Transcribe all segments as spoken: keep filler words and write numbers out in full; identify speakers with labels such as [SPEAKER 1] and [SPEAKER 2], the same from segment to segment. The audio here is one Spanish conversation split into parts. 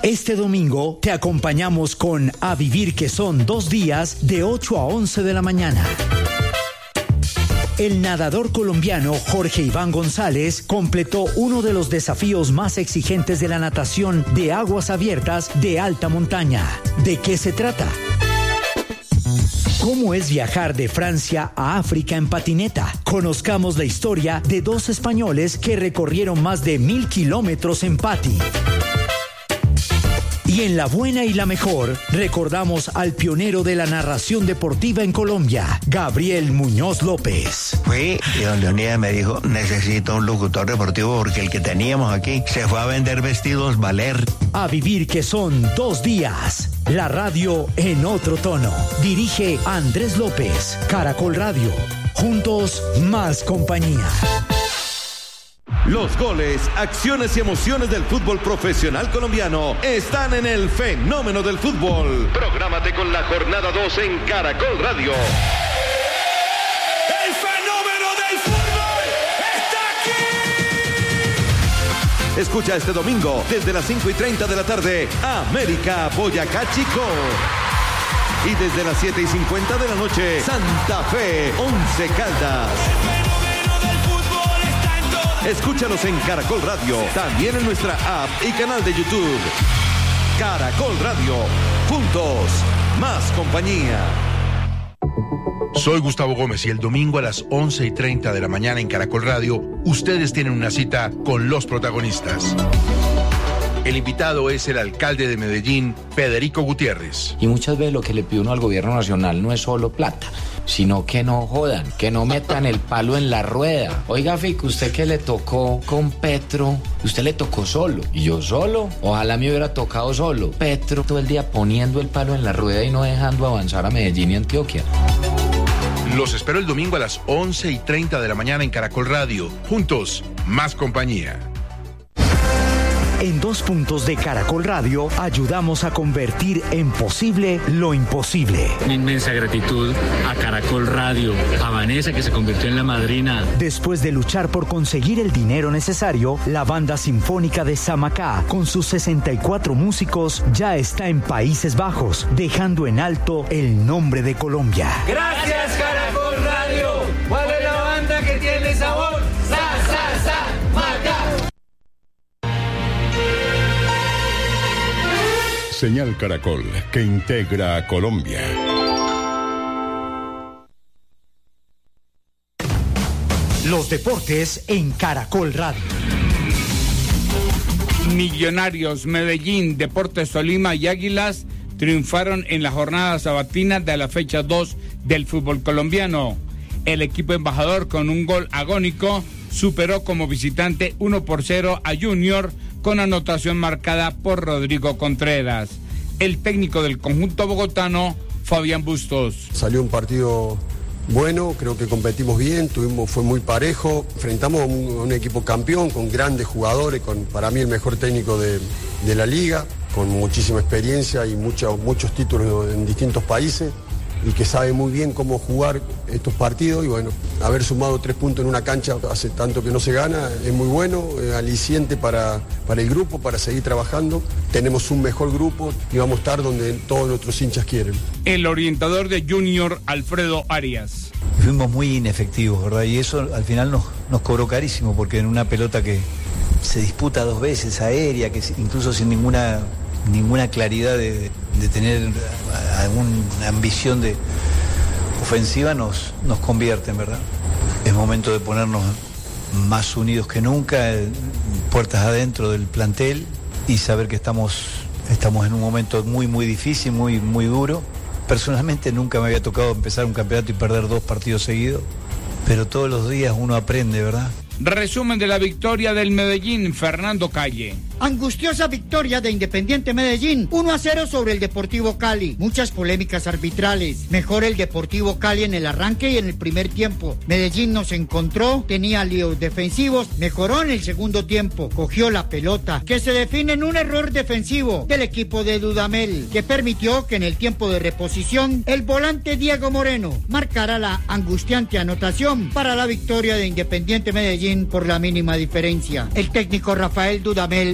[SPEAKER 1] Este domingo te acompañamos con A Vivir, que son dos días de ocho a once de la mañana. El nadador colombiano Jorge Iván González completó uno de los desafíos más exigentes de la natación de aguas abiertas de alta montaña. ¿De qué se trata? ¿Cómo es viajar de Francia a África en patineta? Conozcamos la historia de dos españoles que recorrieron más de mil kilómetros en pati. Y en La Buena y la Mejor, recordamos al pionero de la narración deportiva en Colombia, Gabriel Muñoz López.
[SPEAKER 2] Fui y don Leonidas me dijo, necesito un locutor deportivo porque el que teníamos aquí se fue a vender vestidos Valer.
[SPEAKER 1] A Vivir, que son dos días. La radio en otro tono. Dirige Andrés López, Caracol Radio. Juntos, más compañía.
[SPEAKER 3] Los goles, acciones y emociones del fútbol profesional colombiano están en el fenómeno del fútbol. Prográmate con la jornada dos en Caracol Radio.
[SPEAKER 4] ¡El fenómeno del fútbol está aquí!
[SPEAKER 3] Escucha este domingo desde las cinco y treinta de la tarde, América Boyacá Chico. Y desde las siete y cincuenta de la noche, Santa Fe Once Caldas. Escúchanos en Caracol Radio, también en nuestra app y canal de YouTube. Caracol Radio, juntos, más compañía.
[SPEAKER 5] Soy Gustavo Gómez y el domingo a las once y treinta de la mañana en Caracol Radio, ustedes tienen una cita con los protagonistas. El invitado es el alcalde de Medellín, Federico Gutiérrez.
[SPEAKER 6] Y muchas veces lo que le pide uno al gobierno nacional no es solo plata, sino que no jodan, que no metan el palo en la rueda. Oiga, Fico, usted que le tocó con Petro, usted le tocó solo. Y yo solo, ojalá me hubiera tocado solo. Petro todo el día poniendo el palo en la rueda y no dejando avanzar a Medellín y Antioquia.
[SPEAKER 5] Los espero el domingo a las once y treinta de la mañana en Caracol Radio. Juntos, más compañía.
[SPEAKER 1] En dos puntos de Caracol Radio ayudamos a convertir en posible lo imposible.
[SPEAKER 7] Una inmensa gratitud a Caracol Radio, a Vanessa, que se convirtió en la madrina.
[SPEAKER 1] Después de luchar por conseguir el dinero necesario, la banda sinfónica de Samacá, con sus sesenta y cuatro músicos, ya está en Países Bajos, dejando en alto el nombre de Colombia.
[SPEAKER 4] Gracias, Caracol Radio. ¿Cuál es la banda que tiene sabor? Sa, sa, sa, Macá.
[SPEAKER 8] Señal Caracol, que integra a Colombia.
[SPEAKER 1] Los deportes en Caracol Radio.
[SPEAKER 9] Millonarios, Medellín, Deportes Tolima y Águilas triunfaron en la jornada sabatina de la fecha dos del fútbol colombiano. El equipo embajador, con un gol agónico, superó como visitante uno por cero a Junior, con anotación marcada por Rodrigo Contreras. El técnico del conjunto bogotano, Fabián Bustos.
[SPEAKER 10] Salió un partido bueno, creo que competimos bien, tuvimos, fue muy parejo, enfrentamos a un, a un equipo campeón con grandes jugadores, con para mí el mejor técnico de, de la liga, con muchísima experiencia y mucho, muchos títulos en distintos países, y que sabe muy bien cómo jugar estos partidos. Y bueno, haber sumado tres puntos en una cancha hace tanto que no se gana, es muy bueno, es aliciente para, para el grupo, para seguir trabajando. Tenemos un mejor grupo y vamos a estar donde todos nuestros hinchas quieren.
[SPEAKER 9] El orientador de Junior, Alfredo Arias.
[SPEAKER 11] Fuimos muy inefectivos, ¿verdad? Y eso al final nos, nos cobró carísimo, porque en una pelota que se disputa dos veces, aérea, que incluso sin ninguna... ninguna claridad de, de tener alguna ambición de ofensiva, nos, nos convierten, ¿verdad? Es momento de ponernos más unidos que nunca, puertas adentro del plantel, y saber que estamos, estamos en un momento muy, muy difícil, muy, muy duro. Personalmente nunca me había tocado empezar un campeonato y perder dos partidos seguidos, pero todos los días uno aprende, ¿verdad?
[SPEAKER 9] Resumen de la victoria del Medellín, Fernando Calle.
[SPEAKER 12] Angustiosa victoria de Independiente Medellín, uno a cero sobre el Deportivo Cali. Muchas polémicas arbitrales. Mejor el Deportivo Cali en el arranque y en el primer tiempo. Medellín nos encontró, tenía líos defensivos, mejoró en el segundo tiempo, cogió la pelota, que se define en un error defensivo del equipo de Dudamel, que permitió que en el tiempo de reposición el volante Diego Moreno marcara la angustiante anotación para la victoria de Independiente Medellín por la mínima diferencia. El técnico Rafael Dudamel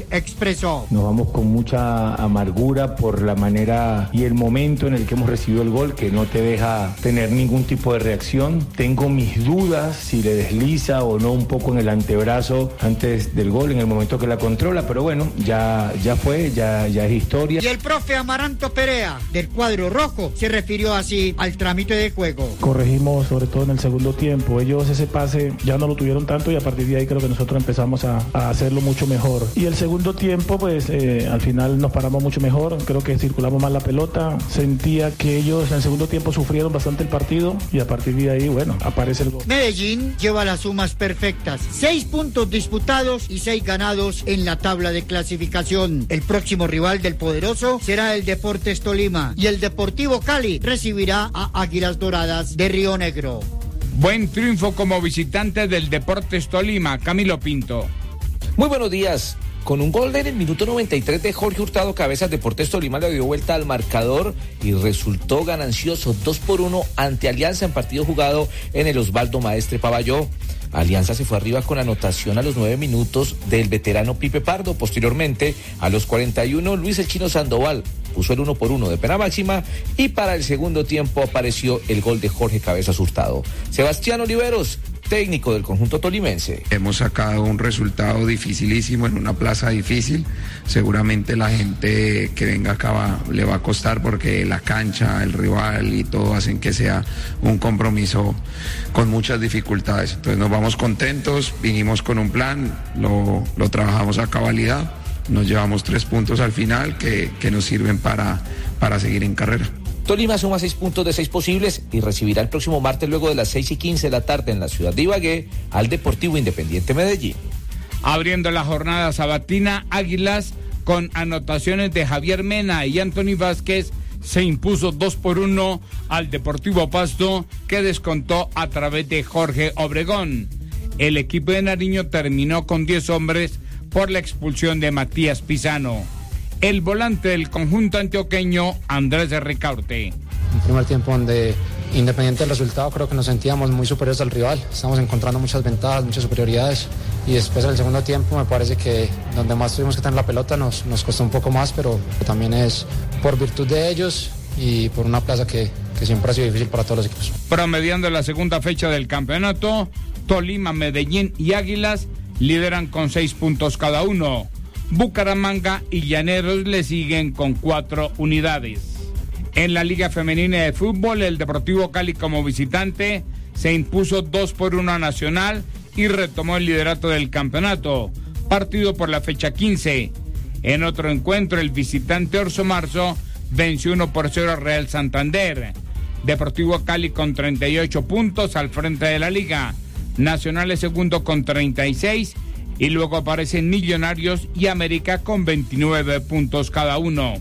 [SPEAKER 12] expresó.
[SPEAKER 13] Nos vamos con mucha amargura por la manera y el momento en el que hemos recibido el gol, que no te deja tener ningún tipo de reacción. Tengo mis dudas si le desliza o no un poco en el antebrazo antes del gol, en el momento que la controla, pero bueno, ya, ya fue, ya, ya es historia.
[SPEAKER 12] Y el profe Amaranto Perea, del cuadro rojo, se refirió así al trámite de juego.
[SPEAKER 14] Corregimos sobre todo en el segundo tiempo. Ellos ese pase ya no lo tuvieron tanto y a partir de ahí creo que nosotros empezamos a, a hacerlo mucho mejor. Y el segundo tiempo, pues eh, al final nos paramos mucho mejor. Creo que circulamos más la pelota. Sentía que ellos en el segundo tiempo sufrieron bastante el partido y a partir de ahí, bueno, aparece el gol.
[SPEAKER 12] Medellín lleva las sumas perfectas. Seis puntos disputados y seis ganados en la tabla de clasificación. El próximo rival del poderoso será el Deportes Tolima y el Deportivo Cali recibirá a Águilas Doradas de Río Negro.
[SPEAKER 9] Buen triunfo como visitante del Deportes Tolima, Camilo Pinto.
[SPEAKER 15] Muy buenos días. Con un gol en el minuto noventa y tres de Jorge Hurtado Cabezas, Deportes Tolima le dio vuelta al marcador y resultó ganancioso dos por uno ante Alianza en partido jugado en el Osvaldo Maestre Pavalló. Alianza se fue arriba con anotación a los nueve minutos del veterano Pipe Pardo. Posteriormente, a los cuarenta y uno, Luis El Chino Sandoval puso el uno por uno de pena máxima y para el segundo tiempo apareció el gol de Jorge Cabezas Hurtado. Sebastián Oliveros, técnico del conjunto tolimense.
[SPEAKER 16] Hemos sacado un resultado dificilísimo en una plaza difícil. Seguramente la gente que venga acá va, le va a costar porque la cancha, el rival y todo hacen que sea un compromiso con muchas dificultades. Entonces nos vamos contentos, vinimos con un plan, lo, lo trabajamos a cabalidad, nos llevamos tres puntos al final que, que nos sirven para, para seguir en carrera.
[SPEAKER 15] Tolima suma seis puntos de seis posibles y recibirá el próximo martes luego de las seis y quince de la tarde en la ciudad de Ibagué al Deportivo Independiente Medellín.
[SPEAKER 9] Abriendo la jornada sabatina, Águilas con anotaciones de Javier Mena y Anthony Vázquez se impuso dos por uno al Deportivo Pasto, que descontó a través de Jorge Obregón. El equipo de Nariño terminó con diez hombres por la expulsión de Matías Pisano. El volante del conjunto antioqueño, Andrés de Ricaurte.
[SPEAKER 17] Un primer tiempo donde, independiente del resultado, creo que nos sentíamos muy superiores al rival. Estamos encontrando muchas ventajas, muchas superioridades. Y después en el segundo tiempo me parece que donde más tuvimos que tener la pelota nos, nos costó un poco más, pero también es por virtud de ellos y por una plaza que, que siempre ha sido difícil para todos los equipos.
[SPEAKER 9] Promediando la segunda fecha del campeonato, Tolima, Medellín y Águilas lideran con seis puntos cada uno. Bucaramanga y Llaneros le siguen con cuatro unidades. En la Liga Femenina de Fútbol, el Deportivo Cali como visitante se impuso dos por uno a Nacional y retomó el liderato del campeonato, partido por la fecha quince. En otro encuentro, el visitante Orso Marzo venció uno por cero a Real Santander. Deportivo Cali con treinta y ocho puntos al frente de la liga. Nacional es segundo con treinta y seis y luego aparecen Millonarios y América con veintinueve puntos cada uno.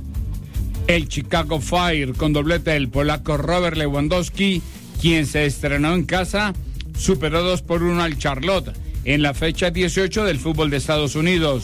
[SPEAKER 9] El Chicago Fire con doblete del polaco Robert Lewandowski, quien se estrenó en casa, superó dos por uno al Charlotte en la fecha dieciocho del fútbol de Estados Unidos.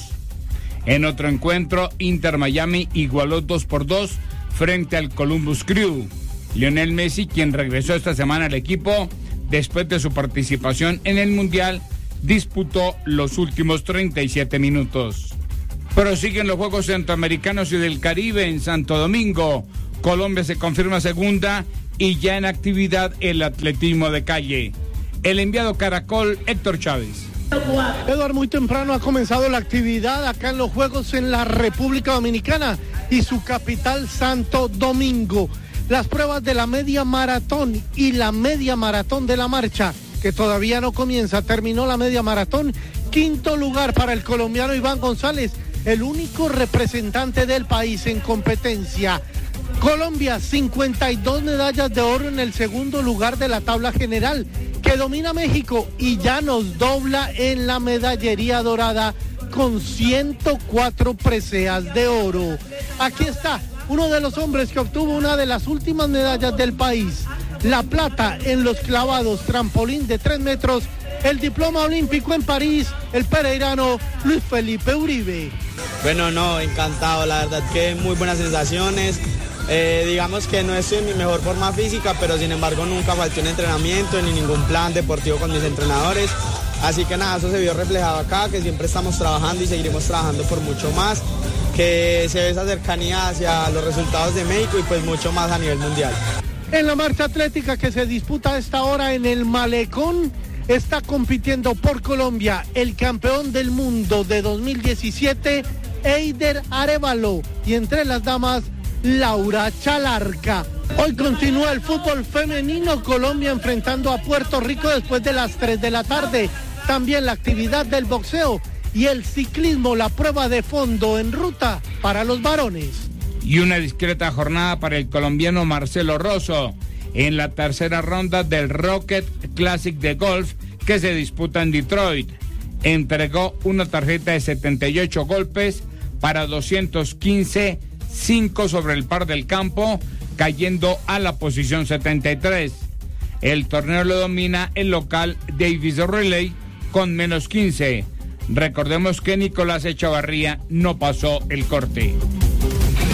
[SPEAKER 9] En otro encuentro, Inter Miami igualó dos por dos frente al Columbus Crew. Lionel Messi, quien regresó esta semana al equipo después de su participación en el Mundial, disputó los últimos treinta y siete minutos. Prosiguen los Juegos Centroamericanos y del Caribe en Santo Domingo. Colombia se confirma segunda y ya en actividad el atletismo de calle. El enviado Caracol, Héctor Chávez.
[SPEAKER 18] Eduardo, muy temprano ha comenzado la actividad acá en los Juegos en la República Dominicana y su capital, Santo Domingo. Las pruebas de la media maratón y la media maratón de la marcha, que todavía no comienza, terminó la media maratón. Quinto lugar para el colombiano Iván González, el único representante del país en competencia. Colombia, cincuenta y dos medallas de oro en el segundo lugar de la tabla general, que domina México y ya nos dobla en la medallería dorada con ciento cuatro preseas de oro. Aquí está uno de los hombres que obtuvo una de las últimas medallas del país, la plata en los clavados trampolín de tres metros, el diploma olímpico en París, el pereirano Luis Felipe Uribe.
[SPEAKER 19] Bueno, no, encantado, la verdad que muy buenas sensaciones. Eh, digamos que no estoy en mi mejor forma física, pero sin embargo nunca falté un entrenamiento ni ningún plan deportivo con mis entrenadores. Así que nada, eso se vio reflejado acá, que siempre estamos trabajando y seguiremos trabajando por mucho más, que se ve esa cercanía hacia los resultados de México y pues mucho más a nivel mundial.
[SPEAKER 18] En la marcha atlética que se disputa a esta hora en el Malecón, está compitiendo por Colombia el campeón del mundo de dos mil diecisiete, Eider Arévalo, y entre las damas, Laura Chalarca. Hoy continúa el fútbol femenino, Colombia enfrentando a Puerto Rico después de las tres de la tarde. También la actividad del boxeo y el ciclismo, la prueba de fondo en ruta para los varones.
[SPEAKER 9] Y una discreta jornada para el colombiano Marcelo Rosso en la tercera ronda del Rocket Classic de golf que se disputa en Detroit. Entregó una tarjeta de setenta y ocho golpes para doscientos quince, cinco sobre el par del campo, cayendo a la posición setenta y tres. El torneo lo domina el local Davis Riley con menos quince. Recordemos que Nicolás Echavarría no pasó el corte.